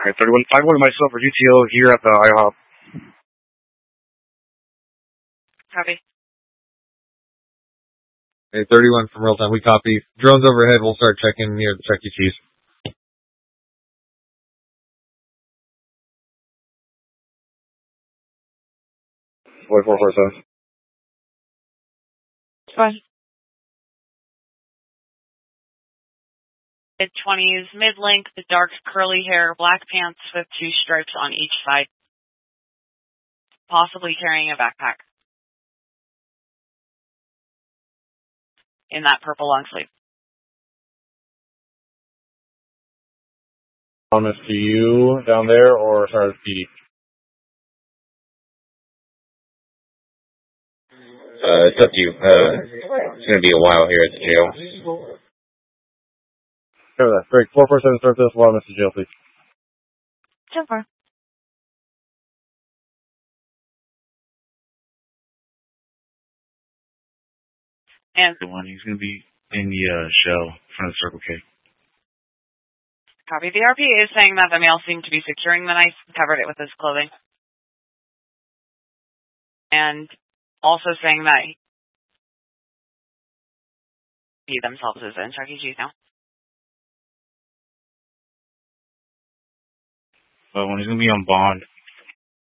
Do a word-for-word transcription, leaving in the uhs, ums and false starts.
Alright, thirty-one five one myself for G T O here at the IHOP. Copy. Hey, thirty-one from real time, we copy. Drones overhead, we'll start checking near the Chuck E. Cheese. forty-four forty-seven. Fine. Mid twenties, mid length, dark curly hair, black pants with two stripes on each side. Possibly carrying a backpack. In that purple long sleeve. Promise to you down there or sorry, P D? Uh, it's up to you. Uh, it's going to be a while here at the jail. Cover that. Great. four four seven, start this. Wilderness to jail, please. So far. And The one, he's going to be in the uh, shell in front of Circle K. copy. The R P is saying that the male seemed to be securing the knife and covered it with his clothing. And also saying that he themselves is in Chuck E. Cheese now. But when he's going to be on bond,